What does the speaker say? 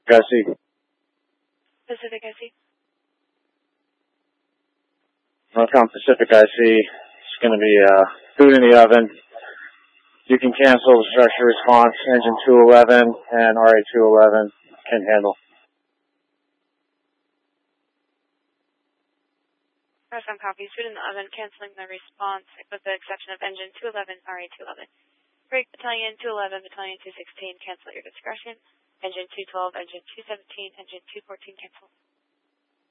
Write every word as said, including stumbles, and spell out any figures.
I C. Pacific I C. Northbound Pacific I C. It's going to be uh, food in the oven. You can cancel the structure response. Engine two eleven and R A two eleven can handle. Northbound copy. Food in the oven, canceling the response with the exception of engine two eleven, R A two eleven. Break Battalion two eleven, Battalion two sixteen, cancel your discretion. Engine two twelve, Engine two seventeen, Engine two fourteen, cancel.